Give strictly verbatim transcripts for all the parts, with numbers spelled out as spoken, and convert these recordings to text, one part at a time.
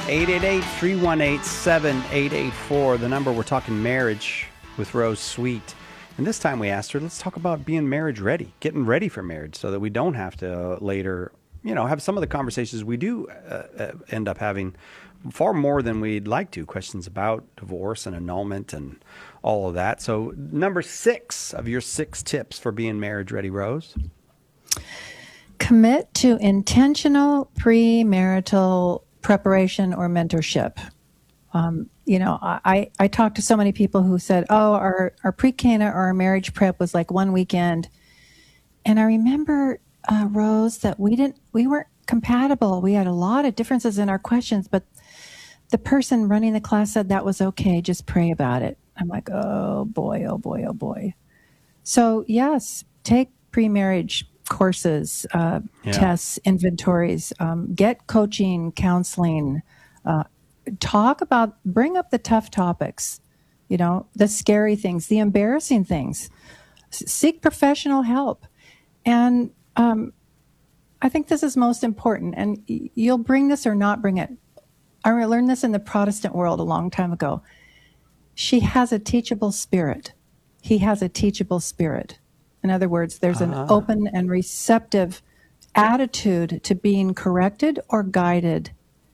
eight eight eight, three one eight, seven eight eight four, the number. We're talking marriage with Rose Sweet. And this time we asked her, let's talk about being marriage ready, getting ready for marriage so that we don't have to uh, later, you know, have some of the conversations we do uh, uh, end up having far more than we'd like to. Questions about divorce and annulment and all of that. So number six of your six tips for being marriage ready, Rose. Commit to intentional premarital preparation or mentorship. Um, you know, I, I talked to so many people who said, oh, our, our pre-Cana or our marriage prep was like one weekend. And I remember, uh, Rose, that we didn't, we weren't compatible. We had a lot of differences in our questions, but the person running the class said that was okay. Just pray about it. I'm like, oh boy, oh boy, oh boy. So yes, take pre-marriage courses, uh, yeah. tests, inventories, um, get coaching, counseling, uh, talk about, bring up the tough topics, you know, the scary things, the embarrassing things, S- seek professional help. And um, I think this is most important, and y- you'll bring this or not bring it. I learned this in the Protestant world a long time ago. She has a teachable spirit. He has a teachable spirit. In other words, there's an uh-huh. open and receptive attitude to being corrected or guided.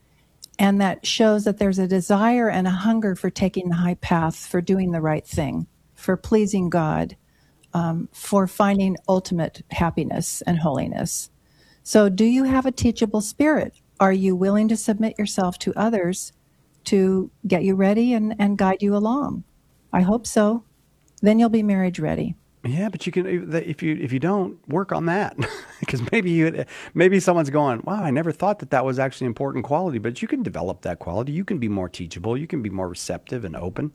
And that shows that there's a desire and a hunger for taking the high path, for doing the right thing, for pleasing God, um, for finding ultimate happiness and holiness. So do you have a teachable spirit? Are you willing to submit yourself to others to get you ready and, and guide you along? I hope so. Then you'll be marriage ready. Yeah, but you can, if you if you don't work on that, because maybe you maybe someone's going, wow, I never thought that that was actually an important quality. But you can develop that quality. You can be more teachable. You can be more receptive and open.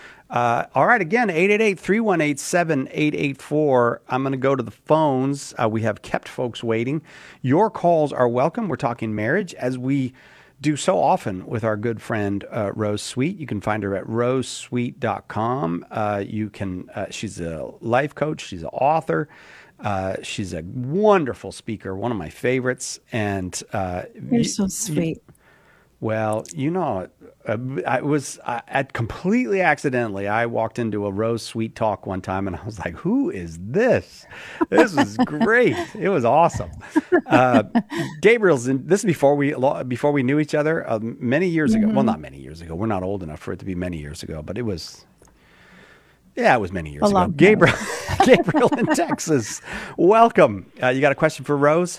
Uh, all right, again, eight eight eight, three one eight, seven eight eight four. I'm going to go to the phones. Uh, we have kept folks waiting. Your calls are welcome. We're talking marriage, as we do so often with our good friend uh, Rose Sweet. You can find her at rose sweet dot com. Uh, you can. Uh, she's a life coach. She's an author. Uh, she's a wonderful speaker. One of my favorites. And uh, you're you, so sweet. You, well, you know, uh, I was uh, at completely accidentally. I walked into a Rose Sweet talk one time, and I was like, "Who is this? This is great! It was awesome." Uh, Gabriel's in, this is before we before we knew each other uh, many years mm-hmm. ago. Well, not many years ago. We're not old enough for it to be many years ago, but it was. Yeah, it was many years a ago. Gabriel, Gabriel in Texas, welcome. Uh, you got a question for Rose?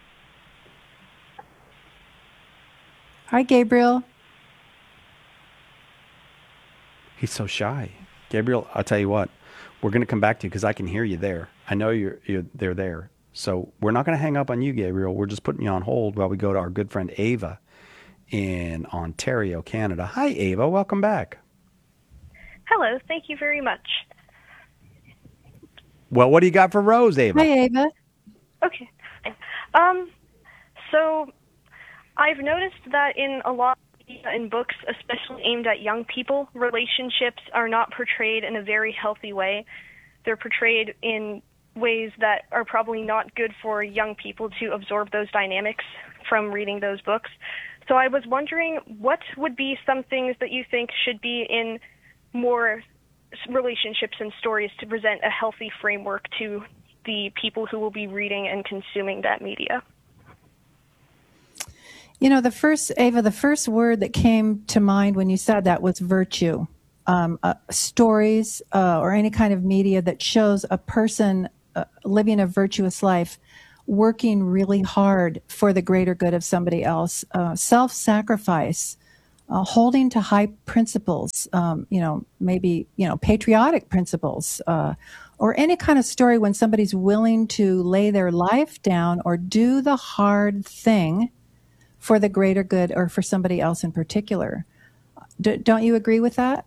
Hi, Gabriel. He's so shy. Gabriel, I'll tell you what, we're going to come back to you because I can hear you there. I know you're, you're they're there. So we're not going to hang up on you, Gabriel. We're just putting you on hold while we go to our good friend Ava in Ontario, Canada. Hi, Ava. Welcome back. Hello. Thank you very much. Well, what do you got for Rose, Ava? Hi, Ava. Okay. Um, so I've noticed that in a lot of media and books, especially aimed at young people, relationships are not portrayed in a very healthy way. They're portrayed in ways that are probably not good for young people to absorb those dynamics from reading those books. So I was wondering, what would be some things that you think should be in more relationships and stories to present a healthy framework to the people who will be reading and consuming that media? You know, the first, Ava, the first word that came to mind when you said that was virtue. Um, uh, stories uh, or any kind of media that shows a person uh, living a virtuous life, working really hard for the greater good of somebody else, uh, self-sacrifice, uh, holding to high principles, um, you know, maybe, you know, patriotic principles, uh, or any kind of story when somebody's willing to lay their life down or do the hard thing for the greater good or for somebody else in particular. D- don't you agree with that?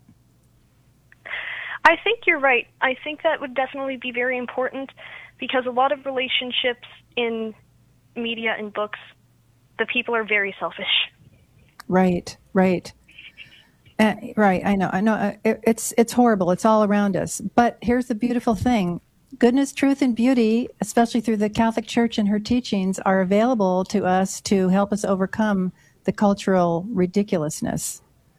I think you're right. I think that would definitely be very important because a lot of relationships in media and books, the people are very selfish. Right, right. Uh, right, I know, I know. Uh, it, it's it's horrible. It's all around us. But here's the beautiful thing. Goodness, truth, and beauty, especially through the Catholic Church and her teachings, are available to us to help us overcome the cultural ridiculousness.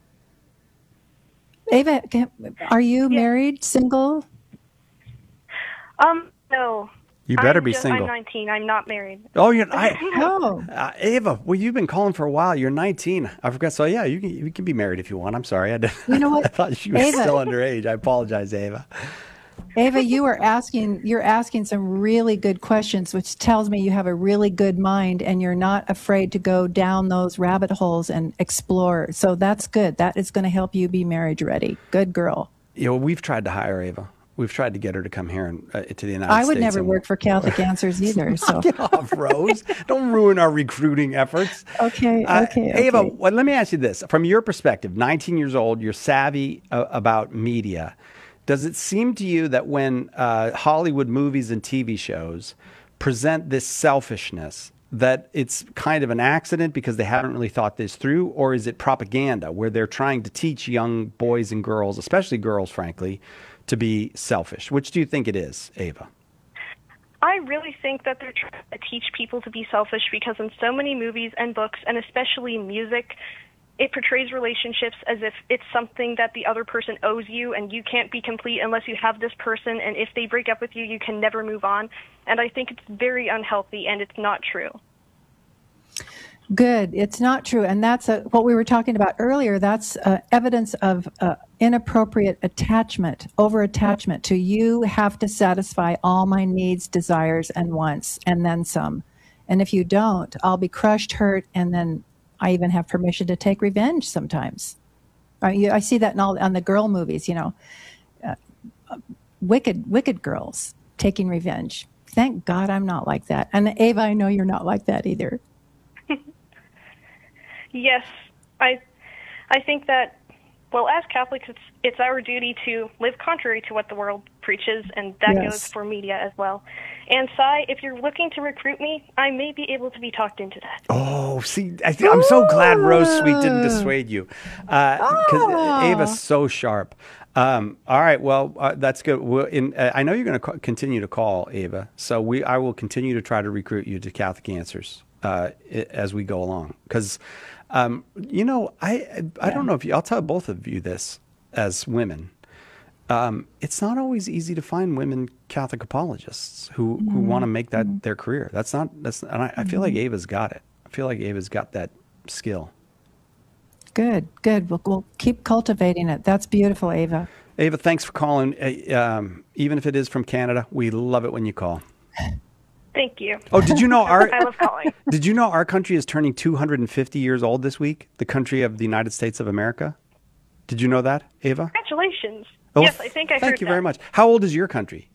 Ava, can- are you Yeah. married, single? Um, no. You better I'm be just- single. I'm nineteen. I'm not married. Oh, you're I, Oh, uh, Ava. Well, you've been calling for a while. You're nineteen. I forgot. So yeah, you can you can be married if you want. I'm sorry. I, did, You know what, I thought she was Ava- still underage. I apologize, Ava. Ava, you are asking, you're asking some really good questions, which tells me you have a really good mind and you're not afraid to go down those rabbit holes and explore. So that's good. That is going to help you be marriage ready. Good girl. You know, we've tried to hire Ava. We've tried to get her to come here and uh, to the United I States. would never and- work for Catholic Answers either. So Get off, Rose. Don't ruin our recruiting efforts. okay, Uh, okay, Ava, okay. well, let me ask you this. From your perspective, nineteen years old, you're savvy uh, about media. Does it seem to you that when uh, Hollywood movies and T V shows present this selfishness, that it's kind of an accident because they haven't really thought this through? Or is it propaganda where they're trying to teach young boys and girls, especially girls, frankly, to be selfish? Which do you think it is, Ava? I really think that they're trying to teach people to be selfish because in so many movies and books, and especially music, it portrays relationships as if it's something that the other person owes you and you can't be complete unless you have this person, and if they break up with you, you can never move on. And I think it's very unhealthy and it's not true. Good. It's not true. And that's a, what we were talking about earlier. That's uh, evidence of uh, inappropriate attachment, over attachment to you have to satisfy all my needs, desires, and wants, and then some. And if you don't, I'll be crushed, hurt, and then I even have permission to take revenge sometimes. Uh, you, I see that in all on the girl movies, you know, uh, uh, wicked, wicked girls taking revenge. Thank God I'm not like that. And Ava, I know you're not like that either. Yes, I I think that, well, as Catholics, it's it's our duty to live contrary to what the world preaches, and that Yes. goes for media as well. And Sai, if you're looking to recruit me, I may be able to be talked into that. Oh, see, I th- I'm so glad Rose Sweet didn't dissuade you, because Oh. Ava's so sharp. Um, all right, well, uh, that's good. We'll, in, uh, I know you're going to co- continue to call, Ava, so we I will continue to try to recruit you to Catholic Answers uh, i- as we go along. Because, um, you know, I I don't know if you, I'll tell both of you this as women. Um, it's not always easy to find women Catholic apologists who, who want to make that their career. That's not, that's, and I, I feel like Ava's got it. I feel like Ava's got that skill. Good, good. We'll, we'll keep cultivating it. That's beautiful, Ava. Ava, thanks for calling. Uh, um, even if it is from Canada, we love it when you call. Thank you. Oh, did you know our I love calling. did you know our country is turning two hundred fifty years old this week? The country of the United States of America. Did you know that, Ava? Congratulations. Oh, yes, I think I Thank heard you that. very much. How old is your country?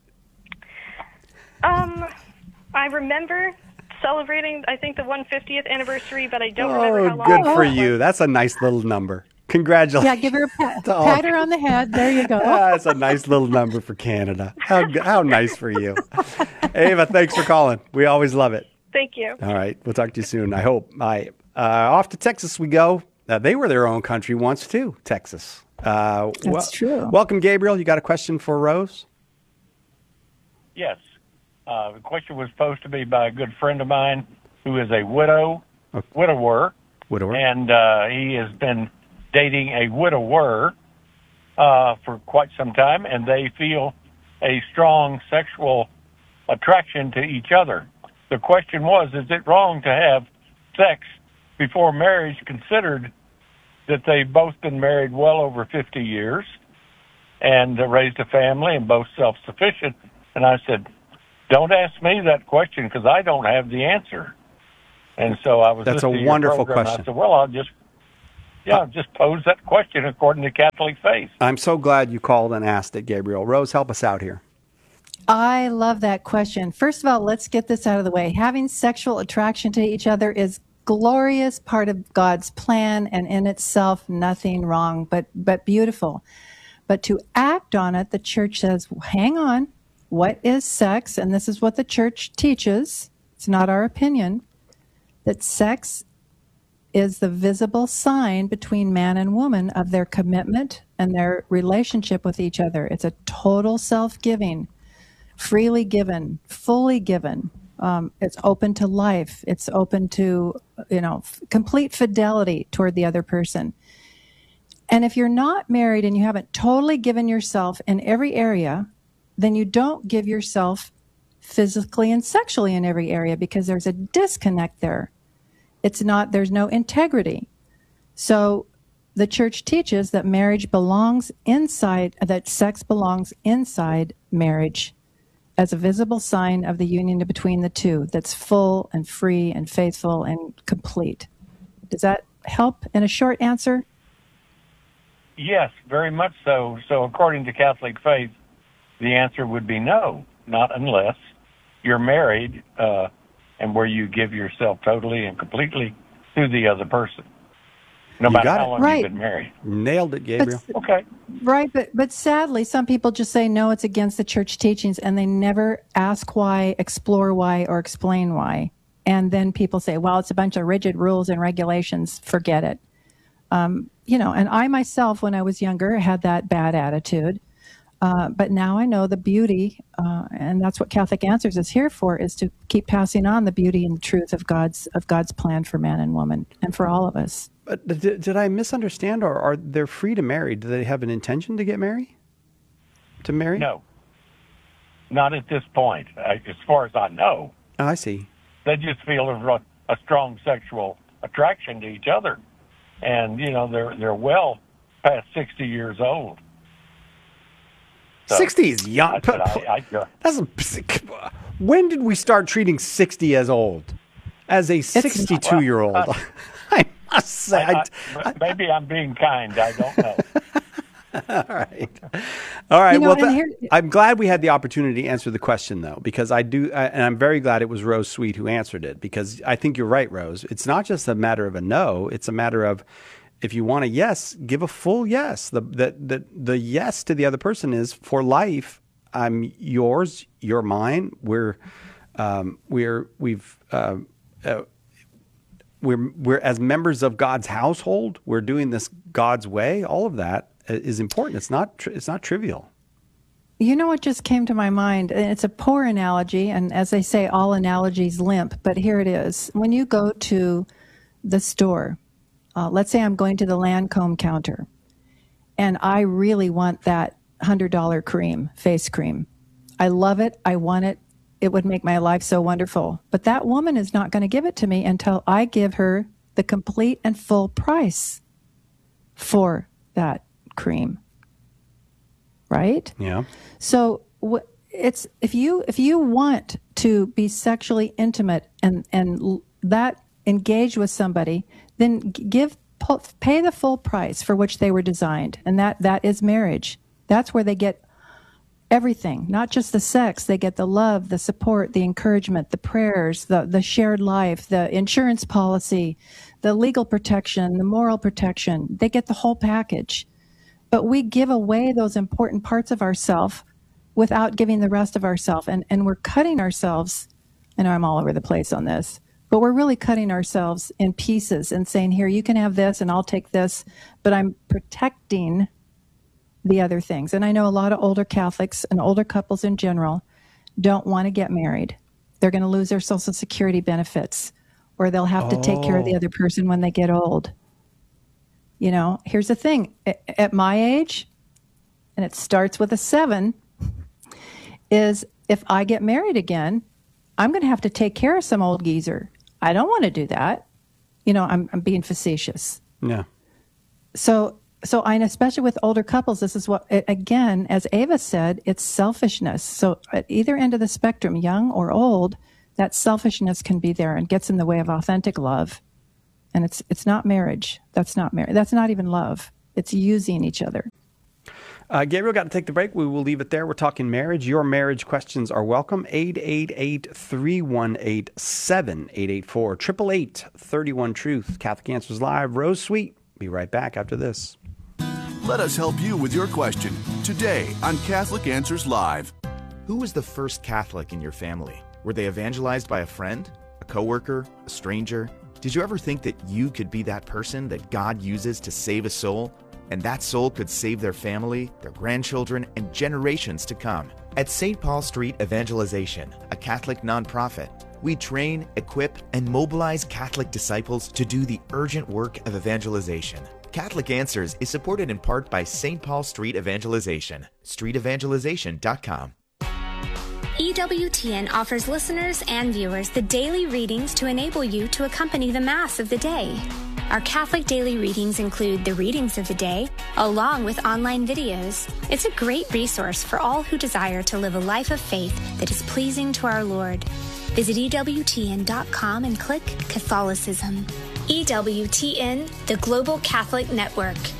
Um, I remember celebrating, I think, the one hundred fiftieth anniversary, but I don't remember how Oh, long. good ago for it was. you. That's a nice little number. Congratulations. Yeah, give her a pat, Oh. pat her on the head. There you go. That's a nice little number for Canada. How how nice for you, Ava. Thanks for calling. We always love it. Thank you. All right, we'll talk to you soon. I hope. I uh, off to Texas we go. Uh, they were their own country once too. Texas. Uh, That's true. Welcome, Gabriel. You got a question for Rose? Yes. Uh, the question was posed to me by a good friend of mine who is a widow, Okay. widower, Widower. and uh, he has been dating a widower uh, for quite some time, and they feel a strong sexual attraction to each other. The question was, is it wrong to have sex before marriage, considered that they've both been married well over fifty years and uh, raised a family and both self-sufficient? And I said, don't ask me that question because I don't have the answer. And so I was That's a listening to your wonderful program, and question. I said, well, I'll just, yeah, I'll just pose that question according to Catholic faith. I'm so glad you called and asked it, Gabriel. Rose, help us out here. I love that question. First of all, let's get this out of the way. Having sexual attraction to each other is glorious part of God's plan, and in itself nothing wrong, but but beautiful. But to act on it, the church says, hang on, what is sex? And this is what the church teaches. It's not our opinion. That sex is the visible sign between man and woman of their commitment and their relationship with each other. It's a total self-giving, freely given, fully given Um, it's open to life. It's open to, you know, f- complete fidelity toward the other person. And if you're not married and you haven't totally given yourself in every area, then you don't give yourself physically and sexually in every area because there's a disconnect there. It's not, there's no integrity. So the church teaches that marriage belongs inside, that sex belongs inside marriage as a visible sign of the union between the two that's full and free and faithful and complete. Does that help in a short answer? Yes, very much so. So according to Catholic faith, the answer would be no, not unless you're married uh, and where you give yourself totally and completely to the other person, no You matter got how it. long Right. you've been married. Nailed it, Gabriel. But- Okay. Right, but but sadly, some people just say no, it's against the church teachings, and they never ask why, explore why, or explain why. And then people say, well, it's a bunch of rigid rules and regulations. Forget it. Um, you know, and I myself, when I was younger, had that bad attitude. Uh, but now I know the beauty, uh, and that's what Catholic Answers is here for, is to keep passing on the beauty and the truth of God's of God's plan for man and woman, and for all of us. But did, did I misunderstand, or are they free to marry? Do they have an intention to get married? To marry? No, not at this point. I, as far as I know, Oh, I see. they just feel a, a strong sexual attraction to each other, and you know they're they're well past sixty years old. So, sixty is young. I said, I, I, That's a, when did we start treating sixty as old? As a sixty-two-year-old, well, uh, I must say. I, I, I, maybe I'm being kind. I don't know. all right, all right. You know, well, and th- here- I'm glad we had the opportunity to answer the question, though, because I do, I, and I'm very glad it was Rose Sweet who answered it, because I think you're right, Rose. It's not just a matter of a no; it's a matter of, if you want a yes, give a full yes. The the the, the yes to the other person is for life. I'm yours, you're mine. We're um, we're we've uh, uh, we're we're as members of God's household. We're doing this God's way. All of that is important. It's not tri- it's not trivial. You know what just came to my mind? And it's a poor analogy, and as they say, all analogies limp, but here it is. When you go to the store, uh, let's say I'm going to the Lancome counter, and I really want that one hundred dollars cream, face cream. I love it. I want it. It would make my life so wonderful. But that woman is not going to give it to me until I give her the complete and full price for that cream. Right? Yeah. So wh- it's if you if you want to be sexually intimate and and l- that engage with somebody, then g- give pu- pay the full price for which they were designed, and that that is marriage. That's where they get everything, not just the sex. They get the love, the support, the encouragement, the prayers, the the shared life, the insurance policy, the legal protection, the moral protection. They get the whole package. But we give away those important parts of ourselves without giving the rest of ourselves. And, and we're cutting ourselves, I know I'm all over the place on this, but we're really cutting ourselves in pieces and saying, here, you can have this and I'll take this, but I'm protecting the other things. And I know a lot of older Catholics and older couples in general don't want to get married. They're going to lose their Social Security benefits, or they'll have to take care of the Oh. other person when they get old. You know, here's the thing. A- At my age, and it starts with a seven, is if I get married again, I'm going to have to take care of some old geezer. I don't want to do that. You know, I'm, I'm being facetious. Yeah. So, so I, and especially with older couples, this is what, a- again, as Ava said, it's selfishness. So at either end of the spectrum, young or old, that selfishness can be there and gets in the way of authentic love. And it's it's not marriage. That's not marriage. That's not even love. It's using each other. Uh, Gabriel, got to take the break. We will leave it there. We're talking marriage. Your marriage questions are welcome. eight eight eight, three one eight, seven eight eight four. eight eight eight, three one, truth. Catholic Answers Live. Rose Sweet. Be right back after this. Let us help you with your question today on Catholic Answers Live. Who was the first Catholic in your family? Were they evangelized by a friend, a coworker, a stranger? Did you ever think that you could be that person that God uses to save a soul? And that soul could save their family, their grandchildren, and generations to come. At Saint Paul Street Evangelization, a Catholic nonprofit, We train, equip, and mobilize Catholic disciples to do the urgent work of evangelization. Catholic Answers is supported in part by Saint Paul Street Evangelization, street evangelization dot com. E W T N offers listeners and viewers the daily readings to enable you to accompany the Mass of the day. Our Catholic daily readings include the readings of the day, along with online videos. It's a great resource for all who desire to live a life of faith that is pleasing to our Lord. Visit E W T N dot com and click Catholicism. E W T N, the Global Catholic Network.